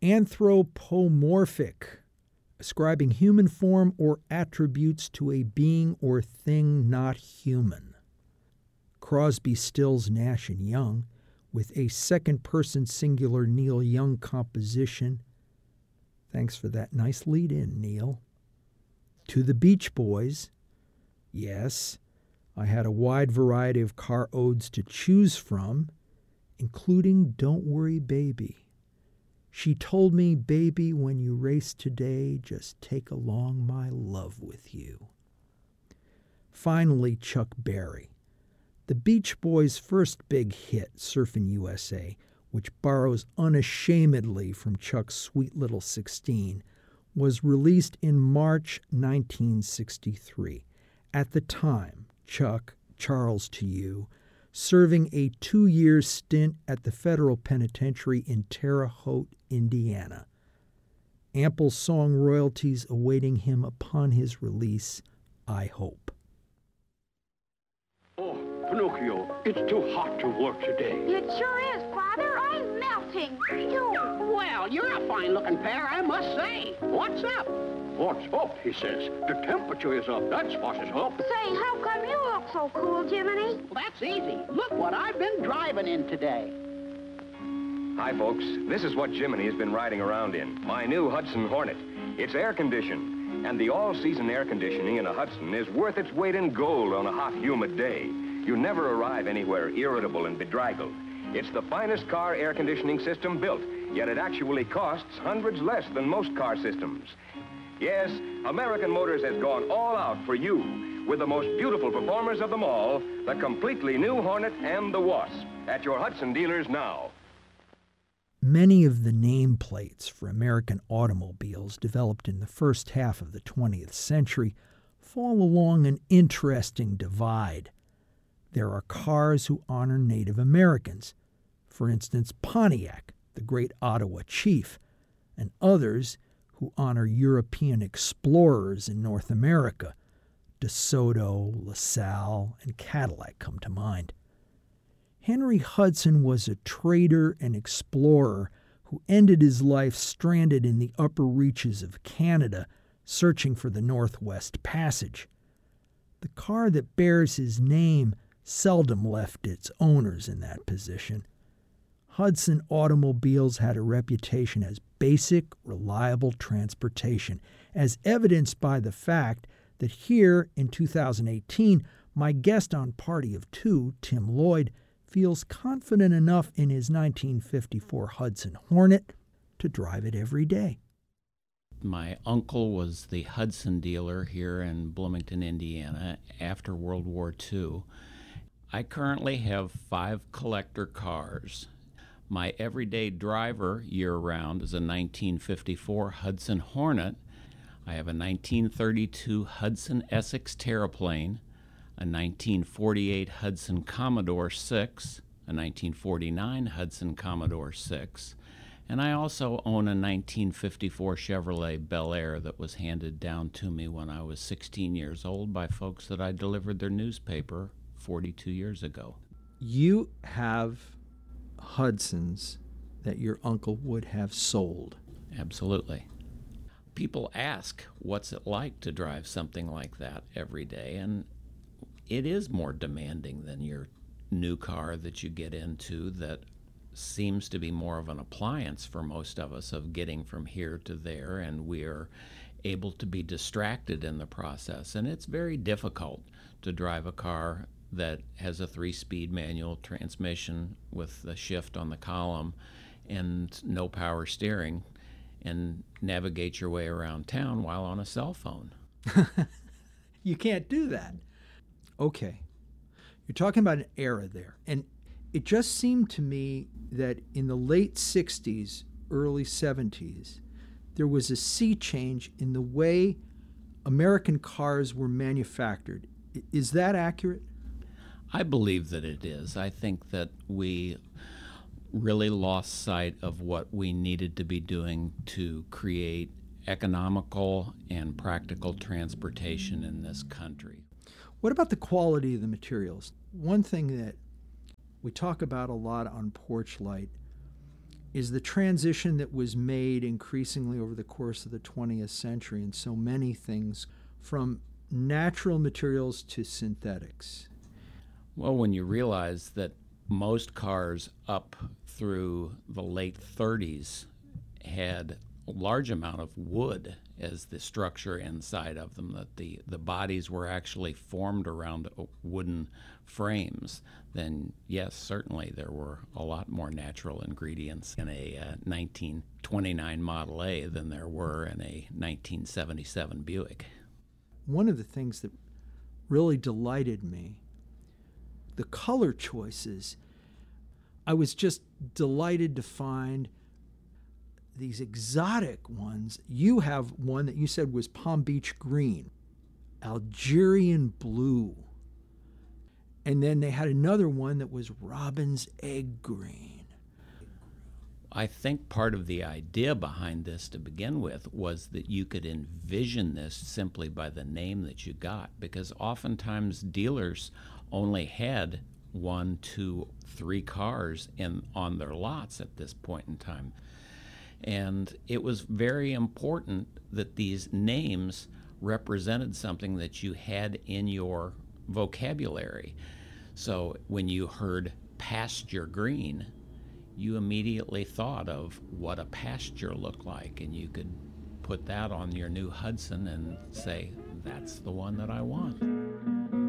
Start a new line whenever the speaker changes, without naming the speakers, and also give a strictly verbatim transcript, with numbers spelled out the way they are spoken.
Anthropomorphic, ascribing human form or attributes to a being or thing not human. Crosby, Stills, Nash and Young, with a second-person singular Neil Young composition. Thanks for that nice lead-in, Neil. To the Beach Boys. Yes, I had a wide variety of car odes to choose from, including Don't Worry Baby. She told me, baby, when you race today, just take along my love with you. Finally, Chuck Berry. The Beach Boys' first big hit, Surfin' U S A, which borrows unashamedly from Chuck's Sweet Little Sixteen, was released in March nineteen sixty-three. At the time, Chuck, Charles to you, serving a two-year stint at the federal penitentiary in Terre Haute, Indiana. Ample song royalties awaiting him upon his release, I hope.
Oh, Pinocchio, it's too hot to work today.
It sure is, Father. I'm melting. Phew.
Well, you're a fine-looking pair, I must say. What's up?
What's up, he says. The temperature is up, that's what is up.
Say, how come you look so cool, Jiminy?
Well, that's easy. Look what I've been driving in today.
Hi, folks. This is what Jiminy has been riding around in, my new Hudson Hornet. It's air-conditioned, and the all-season air conditioning in a Hudson is worth its weight in gold on a hot, humid day. You never arrive anywhere irritable and bedraggled. It's the finest car air conditioning system built, yet it actually costs hundreds less than most car systems. Yes, American Motors has gone all out for you with the most beautiful performers of them all, the completely new Hornet and the Wasp, at your Hudson dealers now.
Many of the nameplates for American automobiles developed in the first half of the twentieth century fall along an interesting divide. There are cars who honor Native Americans, for instance, Pontiac, the great Ottawa chief, and others who honor European explorers in North America. DeSoto, LaSalle, and Cadillac come to mind. Henry Hudson was a trader and explorer who ended his life stranded in the upper reaches of Canada, searching for the Northwest Passage. The car that bears his name seldom left its owners in that position. Hudson automobiles had a reputation as basic, reliable transportation, as evidenced by the fact that here in two thousand eighteen, my guest on Party of Two, Tim Lloyd, feels confident enough in his nineteen fifty-four Hudson Hornet to drive it every day.
My uncle was the Hudson dealer here in Bloomington, Indiana, after World War Two. I currently have five collector cars. My everyday driver year-round is a nineteen fifty-four Hudson Hornet. I have a nineteen thirty-two Hudson Essex Terraplane, a nineteen forty-eight Hudson Commodore six, a nineteen forty-nine Hudson Commodore six, and I also own a nineteen fifty-four Chevrolet Bel Air that was handed down to me when I was sixteen years old by folks that I delivered their newspaper forty-two years ago.
You have Hudsons that your uncle would have sold.
Absolutely. People ask, what's it like to drive something like that every day? And it is more demanding than your new car that you get into that seems to be more of an appliance for most of us of getting from here to there, and we're able to be distracted in the process. And it's very difficult to drive a car that has a three-speed manual transmission with the shift on the column and no power steering and navigate your way around town while on a cell phone.
You can't do that. Okay. You're talking about an era there. And it just seemed to me that in the late sixties, early seventies, there was a sea change in the way American cars were manufactured. Is that accurate?
I believe that it is. I think that we really lost sight of what we needed to be doing to create economical and practical transportation in this country.
What about the quality of the materials? One thing that we talk about a lot on Porch Light is the transition that was made increasingly over the course of the twentieth century in so many things from natural materials to synthetics.
Well, when you realize that most cars up through the late thirties had a large amount of wood as the structure inside of them, that the, the bodies were actually formed around wooden frames, then yes, certainly there were a lot more natural ingredients in a uh, nineteen twenty-nine Model A than there were in a nineteen seventy-seven Buick.
One of the things that really delighted me, the color choices. I was just delighted to find these exotic ones. You have one that you said was Palm Beach green, Algerian blue, and then they had another one that was Robin's egg green.
I think part of the idea behind this to begin with was that you could envision this simply by the name that you got, because oftentimes dealers only had one, two, three cars in on their lots at this point in time. And it was very important that these names represented something that you had in your vocabulary. So when you heard pasture green, you immediately thought of what a pasture looked like, and you could put that on your new Hudson and say, that's the one that I want.